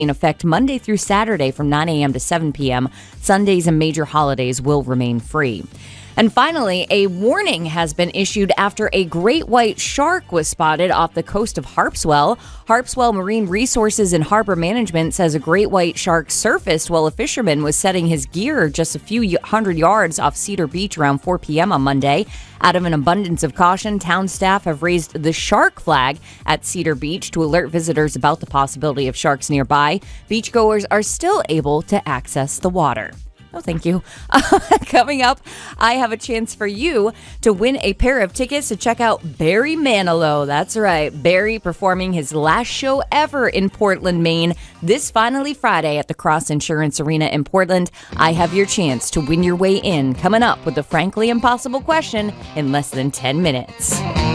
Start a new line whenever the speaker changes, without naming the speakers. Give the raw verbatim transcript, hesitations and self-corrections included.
in effect Monday through Saturday from nine a.m. to seven p.m. Sundays and major holidays will remain free. And finally, a warning has been issued after a great white shark was spotted off the coast of Harpswell. Harpswell Marine Resources and Harbor Management says a great white shark surfaced while a fisherman was setting his gear just a few hundred yards off Cedar Beach around four p.m. on Monday. Out of an abundance of caution, town staff have raised the shark flag at Cedar Beach to alert visitors about the possibility of sharks nearby. Beachgoers are still able to access the water. No, thank you. Uh, coming up, I have a chance for you to win a pair of tickets to check out Barry Manilow. That's right, Barry performing his last show ever in Portland, Maine, this finally Friday at the Cross Insurance Arena in Portland. I have your chance to win your way in, coming up with the frankly impossible question in less than ten minutes.